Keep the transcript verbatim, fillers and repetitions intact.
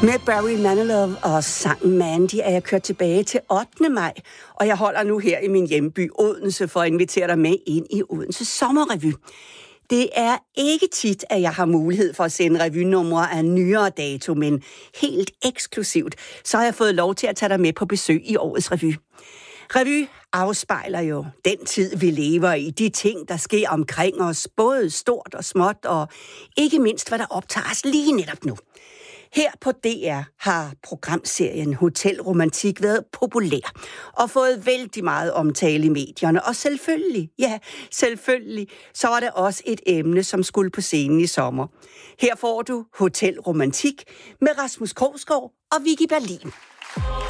Med Barry Manilow og sangen Mandy er jeg kørt tilbage til ottende maj, og jeg holder nu her i min hjemby Odense for at invitere dig med ind i Odense Sommerrevy. Det er ikke tit, at jeg har mulighed for at sende revynumre af nyere dato, men helt eksklusivt, så har jeg fået lov til at tage dig med på besøg i årets revy. Revy afspejler jo den tid, vi lever i, de ting, der sker omkring os, både stort og småt, og ikke mindst, hvad der optager os lige netop nu. Her på D R har programserien Hotel Romantik været populær og fået vældig meget omtale i medierne. Og selvfølgelig, ja, selvfølgelig, så var det også et emne, som skulle på scenen i sommer. Her får du Hotel Romantik med Rasmus Krogsgaard og Vicki Berlin.